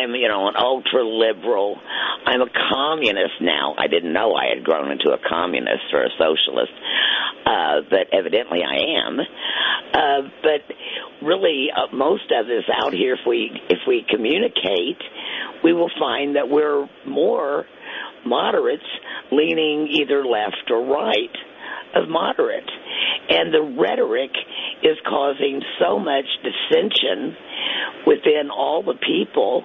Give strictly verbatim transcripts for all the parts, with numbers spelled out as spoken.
I'm, you know, an ultra-liberal. I'm a communist now. I didn't know I had grown into a communist or a socialist, uh, but evidently I am. Uh, but really, uh, most of us out here, if we if we communicate, we will find that we're more moderates leaning either left or right of moderate. And the rhetoric is causing so much dissension within all the people,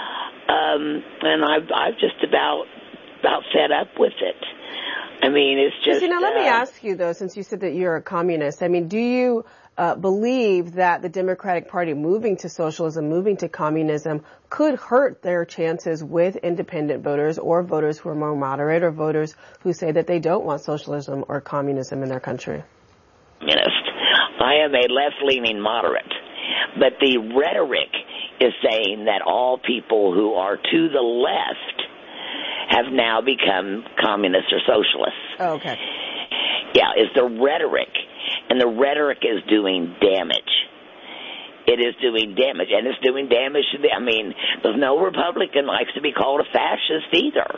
um, and I've, I've just about about fed up with it. I mean, it's just... You know, let uh, me ask you, though, since you said that you're a communist, I mean, do you uh, believe that the Democratic Party moving to socialism, moving to communism, could hurt their chances with independent voters or voters who are more moderate or voters who say that they don't want socialism or communism in their country? Communist. I am a left-leaning moderate, but the rhetoric is saying that all people who are to the left have now become communists or socialists. Oh, okay. Yeah, it's the rhetoric, and the rhetoric is doing damage. It is doing damage, and it's doing damage to the, I mean, there's no Republican likes to be called a fascist either.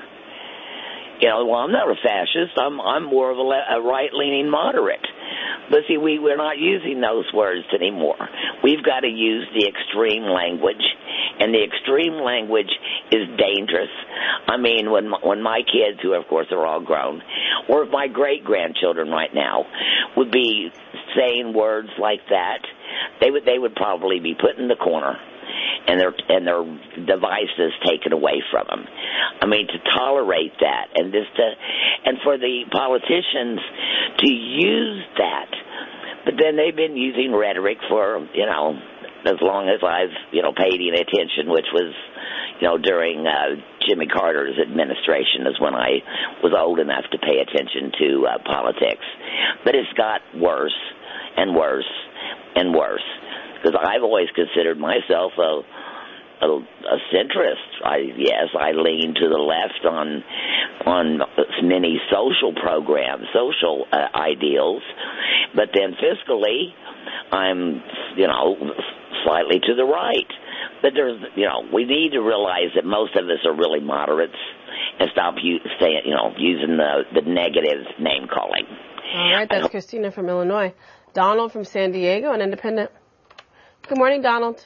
You know, well, I'm not a fascist. I'm I'm more of a, a right-leaning moderate. But see, we, we're not using those words anymore. We've got to use the extreme language, and the extreme language is dangerous. I mean, when when my kids, who of course are all grown, or if my great-grandchildren right now would be saying words like that, they would they would probably be put in the corner and their and their devices taken away from them. I mean, to tolerate that and just to, and for the politicians to use that, but then they've been using rhetoric for, you know, as long as I've, you know, paid any attention, which was, you know, during uh, Jimmy Carter's administration is when I was old enough to pay attention to uh, politics. But it's got worse and worse and worse, because I've always considered myself a A, a centrist. I yes, I lean to the left on on many social programs, social uh, ideals, but then fiscally, I'm you know slightly to the right. But there's you know we need to realize that most of us are really moderates and stop you saying you know using the the negative name calling. All right, that's Christina from Illinois. Donald from San Diego, an independent. Good morning, Donald.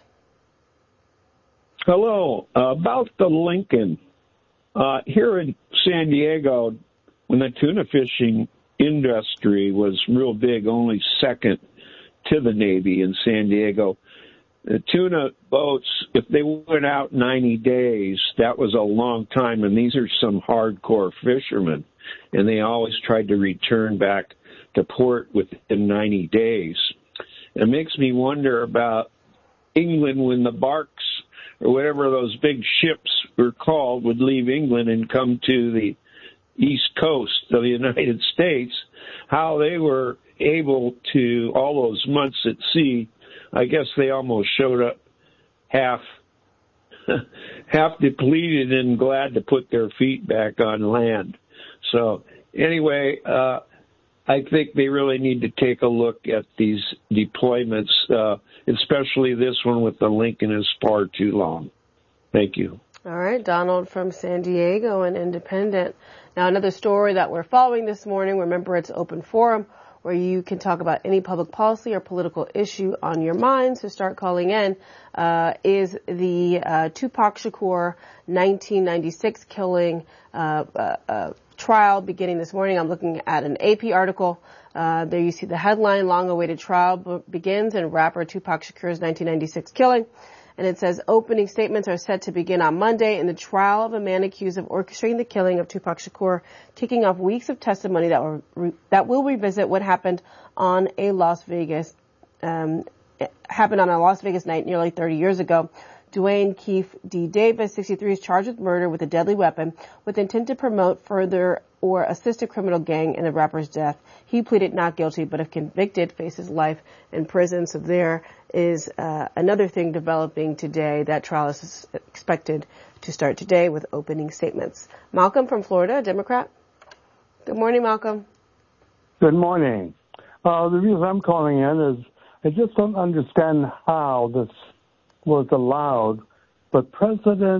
Hello. Uh, about the Lincoln. Uh, here in San Diego, when the tuna fishing industry was real big, only second to the Navy in San Diego, the tuna boats, if they went out ninety days, that was a long time, and these are some hardcore fishermen, and they always tried to return back to port within ninety days. It makes me wonder about England when the barks or whatever those big ships were called would leave England and come to the east coast of the United States, how they were able to, all those months at sea, I guess they almost showed up half half depleted and glad to put their feet back on land. So anyway, uh, I think they really need to take a look at these deployments, uh, especially this one with the Lincoln is far too long. Thank you. All right, Donald from San Diego, an independent. Now, another story that we're following this morning, remember it's open forum, where you can talk about any public policy or political issue on your mind, so start calling in, uh, is the uh, Tupac Shakur nineteen ninety-six killing uh, uh, uh trial beginning this morning. I'm looking at an A P article. Uh, there you see the headline, long-awaited trial b- begins in rapper Tupac Shakur's nineteen ninety-six killing. And it says opening statements are set to begin on Monday in the trial of a man accused of orchestrating the killing of Tupac Shakur, kicking off weeks of testimony that will, re- that will revisit what happened on a Las Vegas, um, happened on a Las Vegas night nearly thirty years ago. Dwayne Keefe D. Davis, sixty-three, is charged with murder with a deadly weapon with intent to promote, further, or assist a criminal gang in the rapper's death. He pleaded not guilty, but if convicted, faces life in prison. So there is uh, another thing developing today. That trial is expected to start today with opening statements. Malcolm from Florida, Democrat. Good morning, Malcolm. Good morning. Uh, the reason I'm calling in is I just don't understand how this was allowed, but President